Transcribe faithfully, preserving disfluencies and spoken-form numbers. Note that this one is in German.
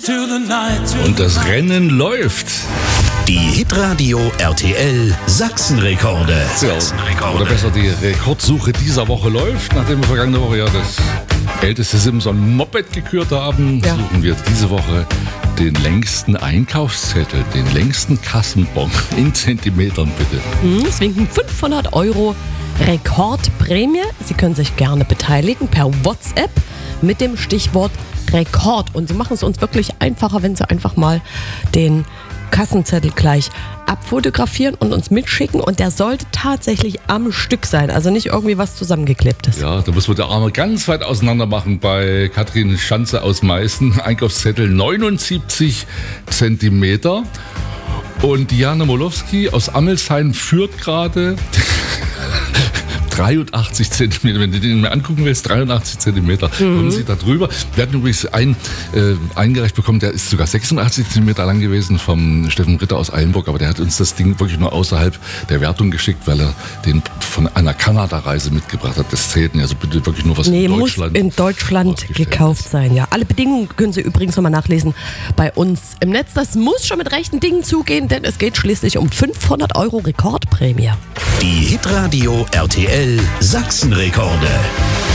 Und das Rennen läuft. Die Hitradio R T L Sachsenrekorde. Ja, oder besser, die Rekordsuche dieser Woche läuft. Nachdem wir vergangene Woche ja das älteste Simson-Moped gekürt haben, ja. suchen wir diese Woche den längsten Einkaufszettel, den längsten Kassenbon in Zentimetern, bitte. Mhm, es winken fünfhundert Euro Rekordprämie. Sie können sich gerne beteiligen per WhatsApp mit dem Stichwort Rekord. Und Sie machen es uns wirklich einfacher, wenn Sie einfach mal den Kassenzettel gleich abfotografieren und uns mitschicken. Und der sollte tatsächlich am Stück sein, also nicht irgendwie was zusammengeklebtes. Ja, da muss man der Arme ganz weit auseinander machen bei Katrin Schanze aus Meißen. Einkaufszettel neunundsiebzig Zentimeter. Und Diana Molowski aus Ammelsheim führt gerade dreiundachtzig Zentimeter, wenn du den mir angucken willst, dreiundachtzig Zentimeter, mhm. kommen Sie da drüber. Wir hatten übrigens einen äh, eingereicht bekommen, der ist sogar sechsundachtzig Zentimeter lang gewesen, vom Steffen Ritter aus Eilenburg, aber der hat uns das Ding wirklich nur außerhalb der Wertung geschickt, weil er den von einer Kanada-Reise mitgebracht hat. Das zählt nicht, also bitte wirklich nur was nee, in Deutschland. Muss in Deutschland gekauft sein, ja. Alle Bedingungen können Sie übrigens nochmal nachlesen bei uns im Netz. Das muss schon mit rechten Dingen zugehen, denn es geht schließlich um fünfhundert Euro Rekordprämie. Die Hitradio R T L Sachsenrekorde.